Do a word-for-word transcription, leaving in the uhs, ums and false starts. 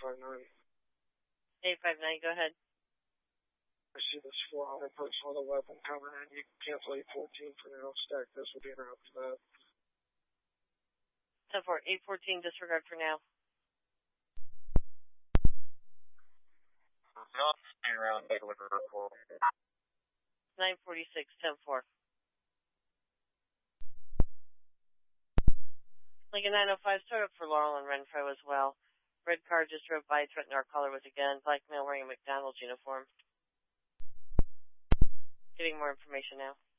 five nine. eight five nine, go ahead. I see this four hundred personal with a weapon coming in. You can cancel eight fourteen for now. Stack this will be around for that. ten four, eight fourteen, disregard for now. Not staying around, take a look at the report. nine forty-six, ten four. Lincoln nine oh five, start up for Laurel and Renfro as well. Red car just drove by, threatened our caller with a gun. Black male wearing a McDonald's uniform. Getting more information now.